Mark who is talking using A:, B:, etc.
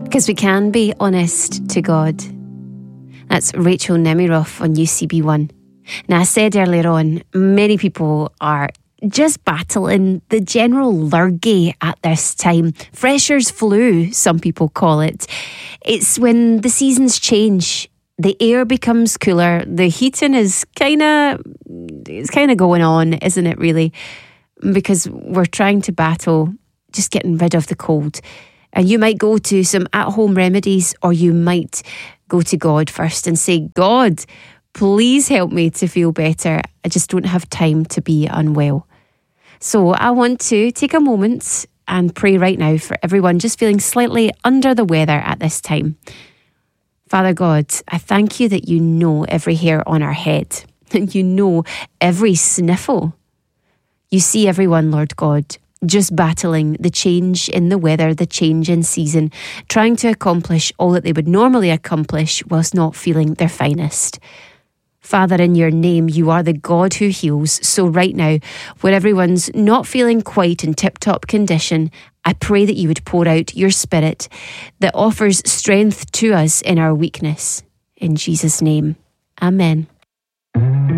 A: Because we can be honest to God. That's Rachel Nemiroff on UCB1. Now, I said earlier on, many people are just battling the general lurgy at this time. Freshers' flu, some people call it. It's when the seasons change. The air becomes cooler. The heating is kind of going on, isn't it, really? Because we're trying to battle just getting rid of the cold. And you might go to some at-home remedies, or you might go to God first and say, God, please help me to feel better. I just don't have time to be unwell. So I want to take a moment and pray right now for everyone just feeling slightly under the weather at this time. Father God, I thank you that you know every hair on our head, and you know every sniffle. You see everyone, Lord God, just battling the change in the weather, the change in season, trying to accomplish all that they would normally accomplish whilst not feeling their finest. Father, in your name, you are the God who heals. So right now, where everyone's not feeling quite in tip-top condition, I pray that you would pour out your Spirit that offers strength to us in our weakness. In Jesus' name, amen.